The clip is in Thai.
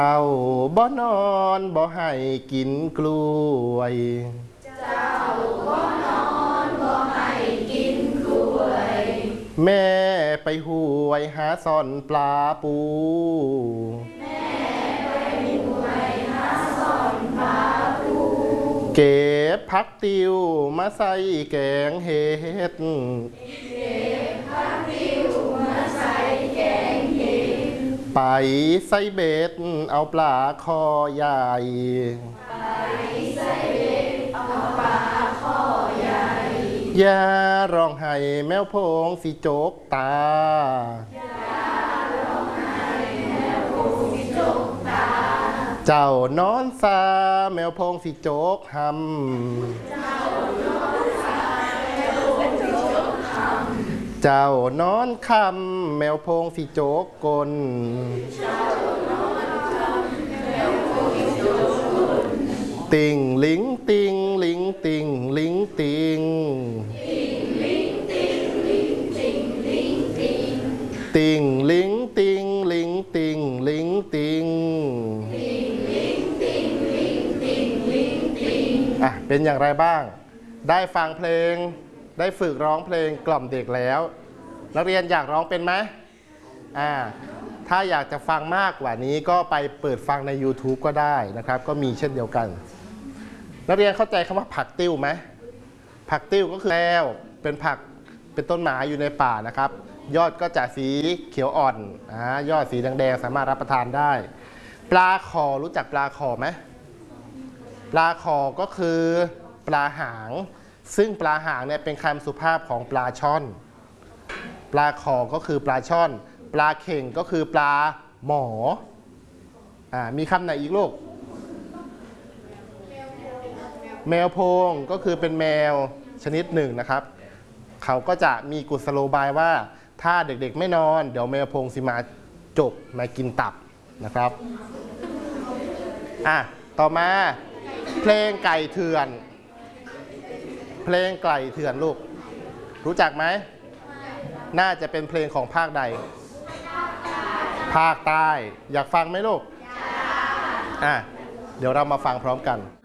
เจ้าบ่นอนบ่ให้กินกล้วยเจ้าบ่นอนบ่ให้กินกล้วยแม่ไปห้วยหาซ่อนปลาปูแม่ไปห้วยหาซ่อนปลาปูเก็บผักติวมาใส่แกงเห็ดไปใส่เบ็ดเอาปลาคอใหญ่ไปใส่เบ็ดเอาปลาคอใหญ่อย่าร้องไห้แมวโพงสิโจกตาอย่าร้องไห้แมวโพงสิโจกตาเจ้านอนซาแมวโพงสิโจกหำเจ้านอนคำแมวโพงสิโจกกลติงลิงติงลิงติงลิงติงติงลิงติงลิงติงลิงติงติงลิงติงลิงติงลิงติงติงลิงติงลิงติงลิงติงเป็นอย่างไรบ้างได้ฟังเพลงได้ฝึกร้องเพลงกล่อมเด็กแล้วนักเรียนอยากร้องเป็นไหมถ้าอยากจะฟังมากกว่านี้ก็ไปเปิดฟังใน YouTube ก็ได้นะครับก็มีเช่นเดียวกันนักเรียนเข้าใจคำว่าผักติ้วไหมผักติ้วก็คือแล้วเป็นผักเป็นต้นไม้อยู่ในป่านะครับยอดก็จะสีเขียวอ่อนยอดสีแดงๆสามารถรับประทานได้ปลาขอรู้จักปลาขอไหมปลาขอก็คือปลาหางซึ่งปลาหางเนี่ยเป็นคำสุภาพของปลาช่อนปลาขอก็คือปลาช่อนปลาเข่งก็คือปลาหมอมีคำไหนอีกลูกแมวโพงก็คือเป็นแมวชนิดหนึ่งนะครับเขาก็จะมีกุศโลบายว่าถ้าเด็กๆไม่นอนเดี๋ยวแมวโพงสิมาจกมากินตับนะครับต่อมาเพลงไก่เถื่อนเพลงไก่เถื่อนลูกรู้จักไหมน่าจะเป็นเพลงของภาคใดภาคใต้อยากฟังไหมลูกเดี๋ยวเรามาฟังพร้อมกัน